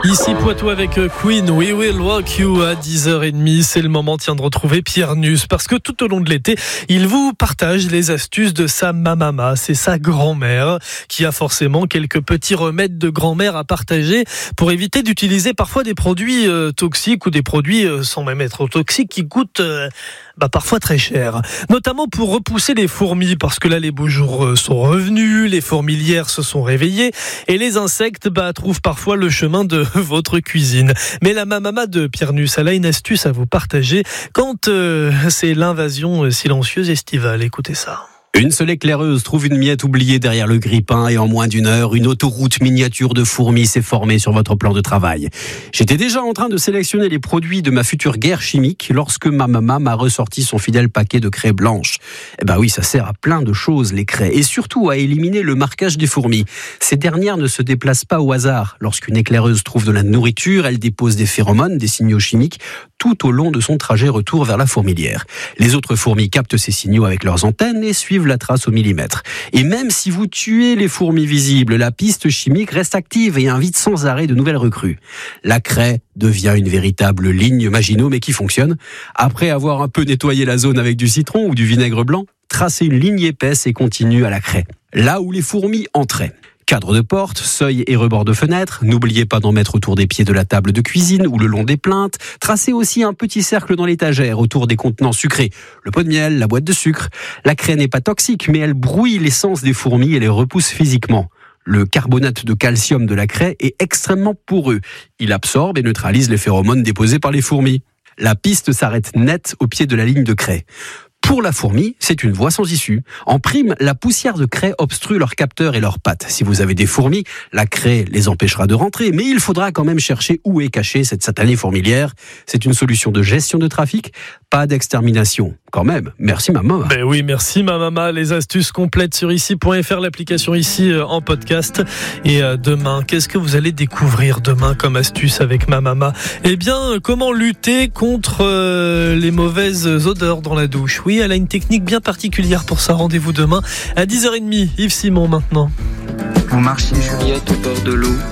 Ici Poitou avec Queen, We Will Rock You à 10h30. C'est le moment de retrouver Pierre Nusse parce que tout au long de l'été, il vous partage les astuces de sa mamama. C'est sa grand-mère qui a forcément quelques petits remèdes de grand-mère à partager pour éviter d'utiliser parfois des produits toxiques ou des produits sans même être toxiques qui coûtent parfois très cher. Notamment pour repousser les fourmis parce que là les beaux jours sont revenus, les fourmilières se sont réveillées et les insectes trouvent parfois le chemin de votre cuisine. Mais la mamama de Pierre Nusse, elle a une astuce à vous partager quand c'est l'invasion silencieuse estivale. Écoutez ça. Une seule éclaireuse trouve une miette oubliée derrière le grille-pain et en moins d'une heure, une autoroute miniature de fourmis s'est formée sur votre plan de travail. J'étais déjà en train de sélectionner les produits de ma future guerre chimique lorsque ma maman m'a ressorti son fidèle paquet de craie blanche. Oui, ça sert à plein de choses, les craies, et surtout à éliminer le marquage des fourmis. Ces dernières ne se déplacent pas au hasard. Lorsqu'une éclaireuse trouve de la nourriture, elle dépose des phéromones, des signaux chimiques, tout au long de son trajet retour vers la fourmilière. Les autres fourmis captent ces signaux avec leurs antennes et suivent la trace au millimètre. Et même si vous tuez les fourmis visibles, la piste chimique reste active et invite sans arrêt de nouvelles recrues. La craie devient une véritable ligne Maginot, mais qui fonctionne. Après avoir un peu nettoyé la zone avec du citron ou du vinaigre blanc, tracez une ligne épaisse et continue à la craie. Là où les fourmis entraient. Cadre de porte, seuil et rebord de fenêtre. N'oubliez pas d'en mettre autour des pieds de la table de cuisine ou le long des plinthes. Tracez aussi un petit cercle dans l'étagère autour des contenants sucrés. Le pot de miel, la boîte de sucre. La craie n'est pas toxique, mais elle brouille l'essence des fourmis et les repousse physiquement. Le carbonate de calcium de la craie est extrêmement poreux. Il absorbe et neutralise les phéromones déposés par les fourmis. La piste s'arrête net au pied de la ligne de craie. Pour la fourmi, c'est une voie sans issue. En prime, la poussière de craie obstrue leurs capteurs et leurs pattes. Si vous avez des fourmis, la craie les empêchera de rentrer, mais il faudra quand même chercher où est cachée cette satanée fourmilière. C'est une solution de gestion de trafic, pas d'extermination. Quand même, merci maman. Oui, merci maman. Les astuces complètes sur ici.fr, l'application ici en podcast. Et demain, qu'est-ce que vous allez découvrir demain comme astuce avec ma maman ? Comment lutter contre les mauvaises odeurs dans la douche. Oui, elle a une technique bien particulière pour ça. Rendez-vous demain à 10h30. Yves Simon maintenant. Vous marchez Juliette au bord de l'eau.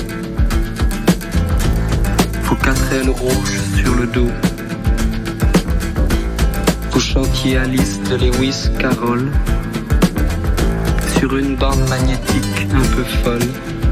Vos 4 ailes rouges sur le dos. Vous chantiez Alice de Lewis Carroll sur une bande magnétique un peu folle.